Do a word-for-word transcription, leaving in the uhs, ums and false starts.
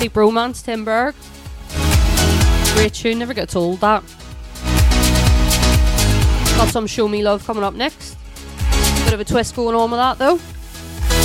Deep Romance, Tim Berg. Great tune, never gets old that. Got some Show Me Love coming up next. Bit of a twist going on with that though.